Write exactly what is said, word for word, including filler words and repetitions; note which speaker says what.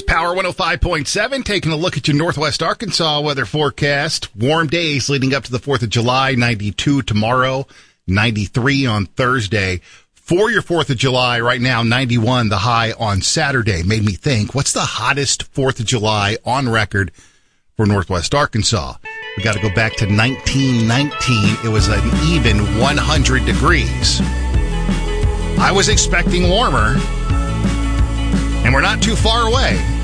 Speaker 1: Power one oh five point seven, taking a look at your Northwest Arkansas weather forecast. Warm days leading up to the fourth of July, ninety-two tomorrow, ninety-three on Thursday. For your fourth of July, right now, ninety-one, the high on Saturday. Made me think, what's the hottest fourth of July on record for Northwest Arkansas? We got to go back to nineteen nineteen. It was an even one hundred degrees. I was expecting warmer, and we're not too far away.